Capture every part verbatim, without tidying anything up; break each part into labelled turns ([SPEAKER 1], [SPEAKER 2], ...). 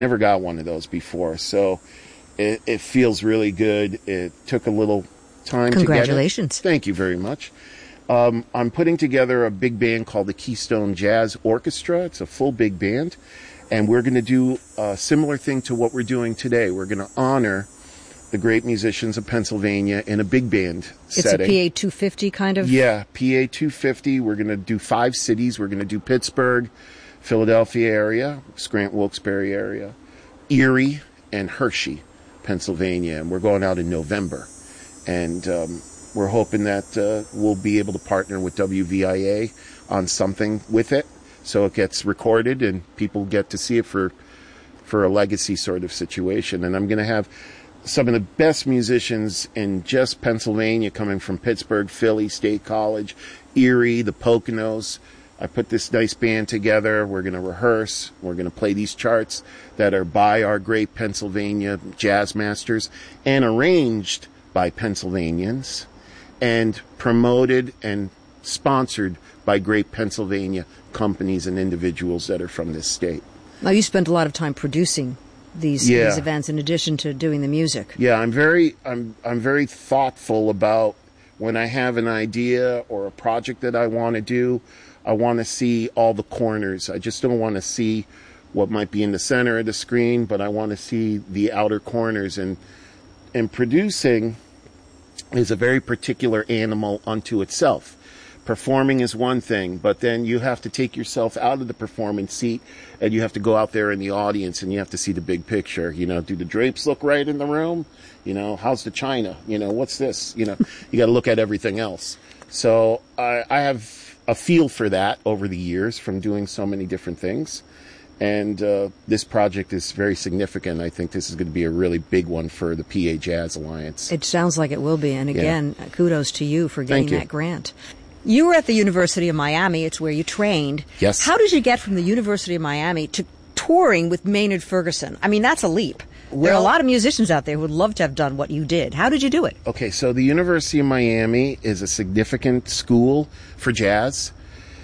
[SPEAKER 1] Never got one of those before, so it, it feels really good. It took a little time to get it.
[SPEAKER 2] Congratulations.
[SPEAKER 1] Thank you very much. Um, I'm putting together a big band called the Keystone Jazz Orchestra. It's a full big band, and we're going to do a similar thing to what we're doing today. We're going to honor the great musicians of Pennsylvania in a big band
[SPEAKER 2] it's
[SPEAKER 1] setting.
[SPEAKER 2] It's a P A two fifty kind of?
[SPEAKER 1] Yeah, P A two fifty. We're going to do five cities. We're going to do Pittsburgh, Philadelphia area, Scranton, Wilkes-Barre area, Erie, and Hershey, Pennsylvania. And we're going out in November. And um, we're hoping that uh, we'll be able to partner with W V I A on something with it, so it gets recorded and people get to see it for for a legacy sort of situation. And I'm going to have some of the best musicians in just Pennsylvania coming from Pittsburgh, Philly, State College, Erie, the Poconos. I put this nice band together. We're going to rehearse. We're going to play these charts that are by our great Pennsylvania jazz masters and arranged by Pennsylvanians and promoted and sponsored by great Pennsylvania companies and individuals that are from this state.
[SPEAKER 2] Now, you spent a lot of time producing these,
[SPEAKER 1] yeah.
[SPEAKER 2] these events in addition to doing the music.
[SPEAKER 1] Yeah, I'm very I'm I'm very thoughtful about when I have an idea or a project that I want to do. I want to see all the corners. I just don't want to see what might be in the center of the screen, but I want to see the outer corners. And and producing is a very particular animal unto itself. Performing is one thing, but then you have to take yourself out of the performance seat and you have to go out there in the audience and you have to see the big picture. You know, do the drapes look right in the room? You know, how's the china? You know, what's this? You know, you got to look at everything else. So I, I have a feel for that over the years from doing so many different things. And uh, this project is very significant. I think this is going to be a really big one for the P A Jazz Alliance.
[SPEAKER 2] It sounds like it will be. And again, yeah. kudos to you for getting
[SPEAKER 1] Thank you.
[SPEAKER 2] that grant. You were at the University of Miami. It's where you trained.
[SPEAKER 1] Yes.
[SPEAKER 2] How did you get from the University of Miami to touring with Maynard Ferguson? I mean, that's a leap. Well, there are a lot of musicians out there who would love to have done what you did. How did you do it?
[SPEAKER 1] Okay, so the University of Miami is a significant school for jazz,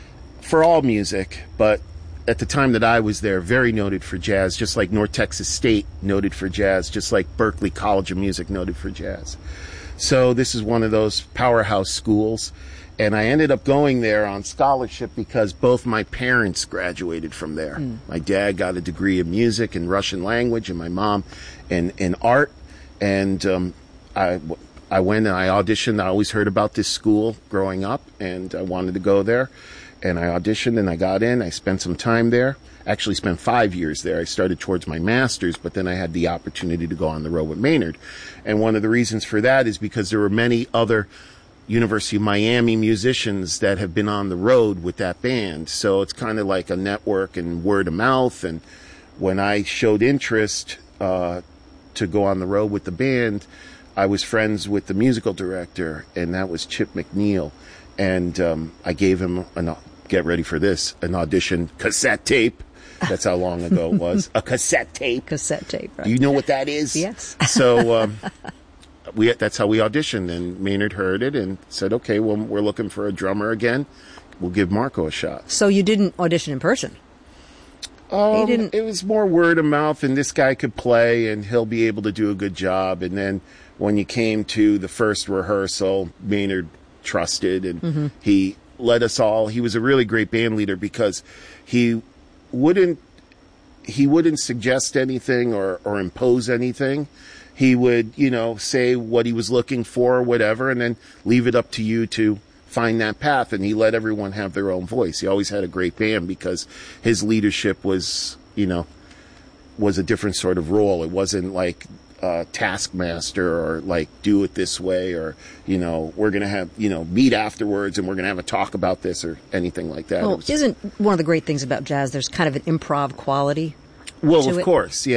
[SPEAKER 1] for all music, but at the time that I was there, very noted for jazz, just like North Texas State noted for jazz, just like Berklee College of Music noted for jazz. So this is one of those powerhouse schools. And I ended up going there on scholarship because both my parents graduated from there. Mm. My dad got a degree in music and Russian language, and my mom in, in art. And um, I, I went and I auditioned. I always heard about this school growing up, and I wanted to go there. And I auditioned, and I got in. I spent some time there. Actually spent five years there. I started towards my master's, but then I had the opportunity to go on the road with Maynard. And one of the reasons for that is because there were many other University of Miami musicians that have been on the road with that band. So it's kind of like a network and word of mouth. And when I showed interest uh, to go on the road with the band, I was friends with the musical director, and that was Chip McNeil. And um, I gave him, an, get ready for this, an audition cassette tape. That's how long ago it was. A cassette tape.
[SPEAKER 2] Cassette tape, right.
[SPEAKER 1] Do you know what that is?
[SPEAKER 2] Yes.
[SPEAKER 1] So um, we that's how we auditioned, and Maynard heard it and said, okay, well, we're looking for a drummer again. We'll give Marco a shot.
[SPEAKER 2] So you didn't audition in person?
[SPEAKER 1] Um,
[SPEAKER 2] he didn't...
[SPEAKER 1] It was more word of mouth, and this guy could play, and he'll be able to do a good job. And then when you came to the first rehearsal, Maynard trusted, and mm-hmm. he let us all. He was a really great band leader because he wouldn't he wouldn't suggest anything or, or impose anything. He would, you know, say what he was looking for or whatever, and then leave it up to you to find that path. And he let everyone have their own voice. He always had a great band because his leadership was, you know, was a different sort of role. It wasn't like uh, taskmaster or like do it this way or, you know, we're going to have, you know, meet afterwards and we're going to have a talk about this or anything like that.
[SPEAKER 2] Well, isn't one of the great things about jazz, there's kind of an improv quality
[SPEAKER 1] Well,
[SPEAKER 2] to
[SPEAKER 1] of
[SPEAKER 2] it?
[SPEAKER 1] course, yeah.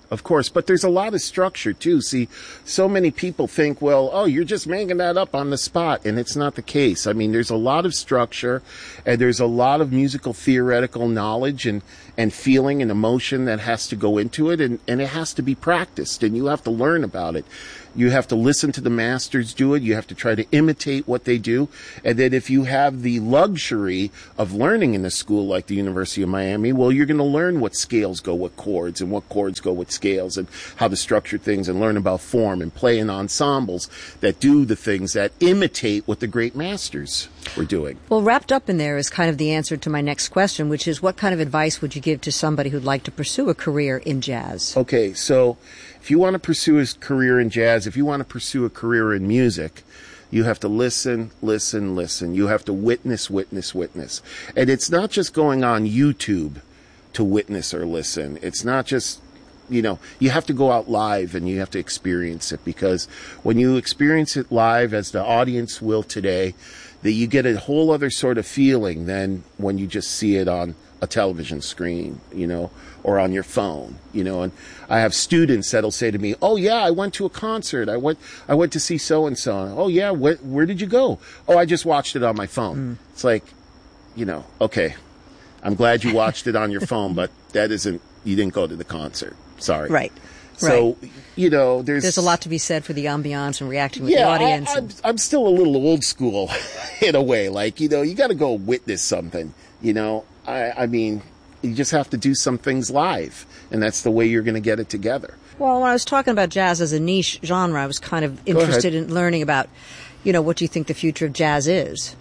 [SPEAKER 1] Of course, but there's a lot of structure too. See, so many people think, well, oh, you're just making that up on the spot, and it's not the case. I mean, there's a lot of structure, and there's a lot of musical theoretical knowledge and, and feeling and emotion that has to go into it, and, and it has to be practiced, and you have to learn about it. You have to listen to the masters do it. You have to try to imitate what they do. And then if you have the luxury of learning in a school like the University of Miami, well, you're going to learn what scales go with chords and what chords go with scales and how to structure things and learn about form and play in ensembles that do the things that imitate what the great masters were doing.
[SPEAKER 2] Well, wrapped up in there is kind of the answer to my next question, which is what kind of advice would you give to somebody who'd like to pursue a career in jazz?
[SPEAKER 1] Okay, so if you want to pursue a career in jazz, if you want to pursue a career in music, you have to listen, listen, listen. You have to witness, witness, witness. And it's not just going on YouTube to witness or listen. It's not just, you know, you have to go out live and you have to experience it, because when you experience it live, as the audience will today, that you get a whole other sort of feeling than when you just see it on a television screen, you know, or on your phone, you know. And I have students that'll say to me, "Oh yeah, I went to a concert. I went, I went to see so and so. Oh yeah, wh- where did you go? Oh, I just watched it on my phone." Mm. It's like, you know, okay, I'm glad you watched it on your phone, but that isn't. You didn't go to the concert. Sorry.
[SPEAKER 2] Right.
[SPEAKER 1] So,
[SPEAKER 2] right.
[SPEAKER 1] you know, there's...
[SPEAKER 2] There's a lot to be said for the ambiance and reacting with
[SPEAKER 1] yeah,
[SPEAKER 2] the audience.
[SPEAKER 1] I, I'm, I'm still a little old school in a way. Like, you know, you got to go witness something, you know. I, I mean, you just have to do some things live, and that's the way you're going to get it together.
[SPEAKER 2] Well, when I was talking about jazz as a niche genre, I was kind of interested in learning about, you know, what do you think the future of jazz is?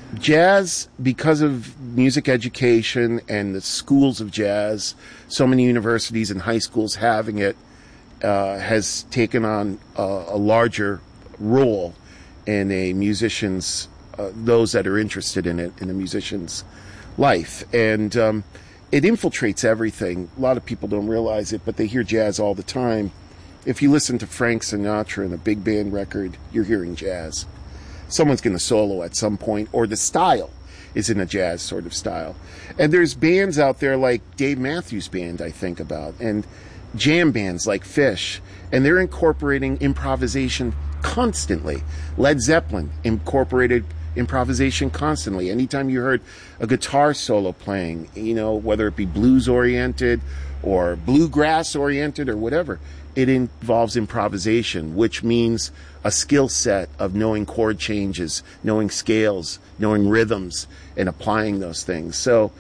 [SPEAKER 1] Jazz, because of music education and the schools of jazz, so many universities and high schools having it, uh, has taken on a, a larger role in a musician's, uh, those that are interested in it, in a musician's life. And um, it infiltrates everything. A lot of people don't realize it, but they hear jazz all the time. If you listen to Frank Sinatra and a big band record, you're hearing jazz. Someone's going to solo at some point, or the style is in a jazz sort of style. And there's bands out there like Dave Matthews Band, I think about, and jam bands like Fish, and they're incorporating improvisation constantly. Led Zeppelin incorporated improvisation constantly. Anytime you heard a guitar solo playing, you know, whether it be blues-oriented or bluegrass-oriented or whatever, it involves improvisation, which means a skill set of knowing chord changes, knowing scales, knowing rhythms, and applying those things. So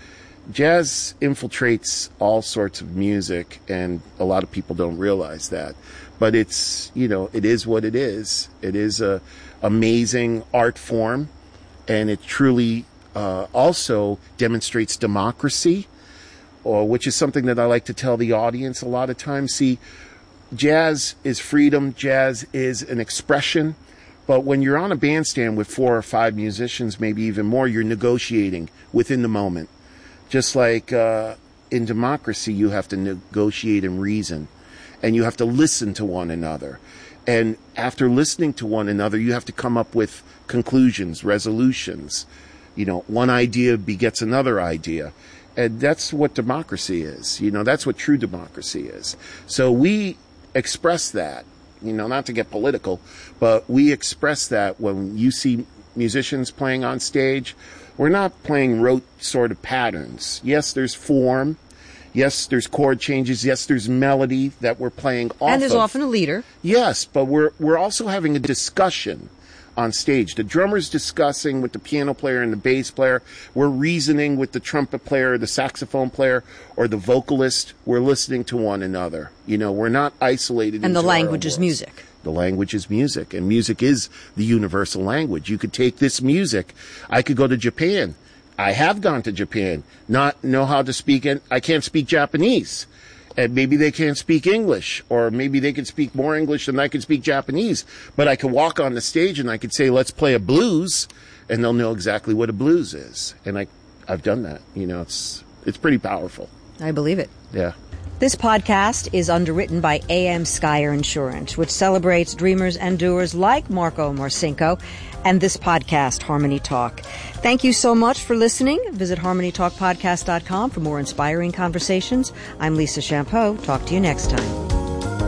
[SPEAKER 1] jazz infiltrates all sorts of music, and a lot of people don't realize that. But it's, you know, it is what it is. It is a amazing art form, and it truly uh, also demonstrates democracy, or which is something that I like to tell the audience a lot of times. See, jazz is freedom. Jazz is an expression. But when you're on a bandstand with four or five musicians, maybe even more, you're negotiating within the moment. Just like uh, in democracy, you have to negotiate and reason. And you have to listen to one another. And after listening to one another, you have to come up with conclusions, resolutions. You know, one idea begets another idea. And that's what democracy is. You know, that's what true democracy is. So we express that, you know, not to get political, but we express that when you see musicians playing on stage. We're not playing rote sort of patterns. Yes, there's form. Yes, there's chord changes. Yes, there's melody that we're playing off of.
[SPEAKER 2] And there's often a leader.
[SPEAKER 1] Yes, but we're we're also having a discussion on stage. The drummer's discussing with the piano player and the bass player. We're reasoning with the trumpet player, the saxophone player, or the vocalist. We're listening to one another. You know, we're not isolated.
[SPEAKER 2] And the language
[SPEAKER 1] is
[SPEAKER 2] music.
[SPEAKER 1] The language is music, and music is the universal language. You could take this music. I could go to Japan. I have gone to Japan, not know how to speak it. I can't speak Japanese. And maybe they can't speak English, or maybe they can speak more English than I can speak Japanese. But I can walk on the stage and I could say, let's play a blues, and they'll know exactly what a blues is. And I, I've done that. You know, it's it's pretty powerful.
[SPEAKER 2] I believe it.
[SPEAKER 1] Yeah.
[SPEAKER 2] This podcast is underwritten by A M Skyer Insurance, which celebrates dreamers and doers like Marco Marcinko, and this podcast, Harmony Talk. Thank you so much for listening. Visit harmony talk podcast dot com for more inspiring conversations. I'm Lisa Champeau. Talk to you next time.